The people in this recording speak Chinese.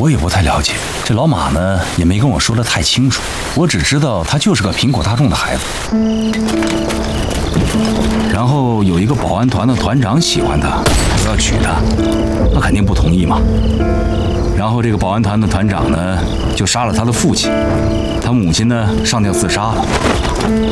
我也不太了解，这老马呢也没跟我说得太清楚，我只知道他就是个苹果大众的孩子。然后有一个保安团的团长喜欢他，我要娶她，那肯定不同意嘛。然后这个保安团的团长呢就杀了他的父亲，他母亲呢上吊自杀了。